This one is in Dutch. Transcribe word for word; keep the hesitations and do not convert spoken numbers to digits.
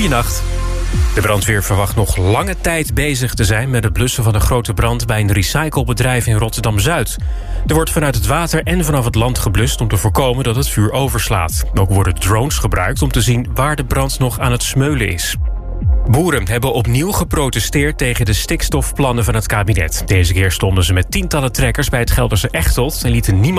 Goeienacht. De brandweer verwacht nog lange tijd bezig te zijn met het blussen van een grote brand bij een recyclebedrijf in Rotterdam-Zuid. Er wordt vanuit het water en vanaf het land geblust om te voorkomen dat het vuur overslaat. Ook worden drones gebruikt om te zien waar de brand nog aan het smeulen is. Boeren hebben opnieuw geprotesteerd tegen de stikstofplannen van het kabinet. Deze keer stonden ze met tientallen trekkers bij het Gelderse Echteld en lieten niemand